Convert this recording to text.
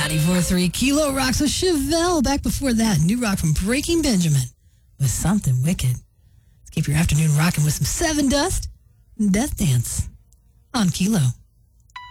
94.3 Kilo Rocks with Chevelle. Back before that, new rock from Breaking Benjamin with Something Wicked. Let's keep your afternoon rocking with some Seven Dust and Death Dance on Kilo.